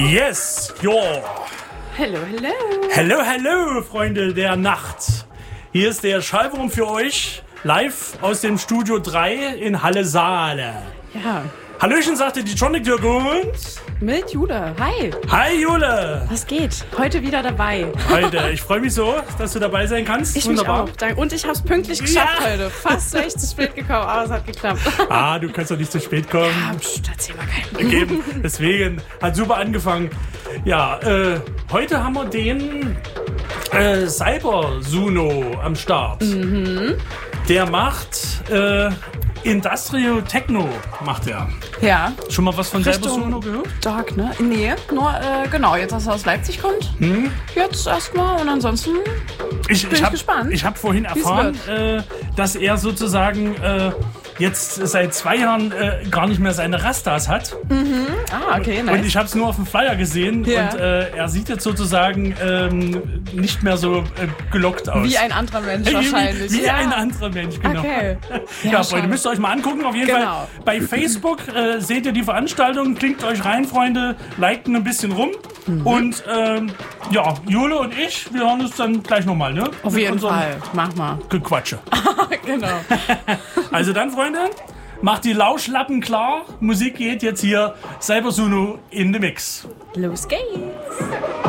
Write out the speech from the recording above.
Yes, jo. Hallo, hallo. Hallo, hallo, Freunde der Nacht. Hier ist der Schallwurm für euch, live aus dem Studio 3 in Halle Saale. Ja, Hallöchen, sagte die Tronic Dirk und... mit Jule. Hi. Hi, Jule. Was geht? Heute wieder dabei. Heute, ich freue mich so, dass du dabei sein kannst. Ich Wunderbar. mich auch. Danke. Und ich habe es pünktlich geschafft Ja. heute. Fast wäre ich zu spät gekommen, aber es hat geklappt. Ah, du kannst doch nicht zu spät kommen. Ah, pst, erzähl mal keinen. Eben, deswegen hat super angefangen. Ja, heute haben wir den Cyber Suno am Start. Der macht Industrial Techno, macht er. Ja. Schon mal was von Cyber Richtung Suno gehört? Dark, ne? Nee, nur, genau, jetzt, dass er aus Leipzig kommt. Jetzt erstmal und ansonsten Ich ich gespannt, Ich habe vorhin erfahren, dass er sozusagen jetzt seit 2 Jahren gar nicht mehr seine Rastas hat. okay, nice. Und ich habe es nur auf dem Flyer gesehen Ja. und er sieht jetzt sozusagen nicht mehr so gelockt aus. Wie ein anderer Mensch wahrscheinlich. Wie ja. ein anderer Mensch, genau. Okay. Ja, Freunde, schade. müsst ihr euch mal angucken. Auf jeden Genau. Fall bei Facebook seht ihr die Veranstaltung. Klickt euch rein, Freunde. Liked ein bisschen rum. Und ja, Jule und ich, wir hören uns dann gleich nochmal, ne? Auf jeden Fall. Mach mal. Gequatsche. Genau. Also dann, Freunde, macht die Lauschlappen klar. Musik geht jetzt hier. Cyber Suno in the Mix. Los geht's.